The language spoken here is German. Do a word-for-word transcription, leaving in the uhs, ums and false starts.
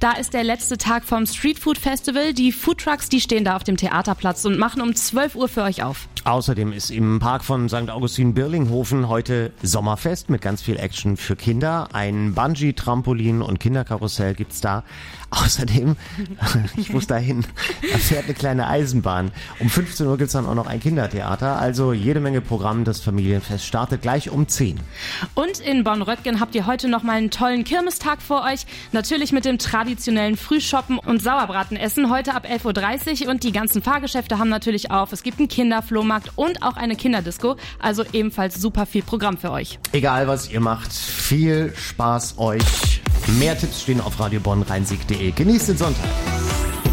Da ist der letzte Tag vom Street Food Festival. Die Foodtrucks, die stehen da auf dem Theaterplatz und machen um zwölf Uhr für euch auf. Außerdem ist im Park von Sankt Augustin-Birlinghofen heute Sommerfest mit ganz viel Action für Kinder. Ein Bungee-Trampolin und Kinderkarussell gibt's da. Außerdem, ich muss da hin, da fährt eine kleine Eisenbahn. Um fünfzehn Uhr gibt's dann auch noch ein Kindertheater. Also jede Menge Programm. Das Familienfest startet gleich um zehn. Und in Bonn-Röttgen habt ihr heute noch mal einen tollen Kirmestag vor euch. Natürlich mit dem traditionellen Frühshoppen und Sauerbratenessen. Heute ab elf Uhr dreißig und die ganzen Fahrgeschäfte haben natürlich auf. Es gibt einen Kinderflohmarkt und auch eine Kinderdisco. Also ebenfalls super viel Programm für euch. Egal was ihr macht, viel Spaß euch. Mehr Tipps stehen auf radio bonn rhein sieg punkt de. Genießt den Sonntag.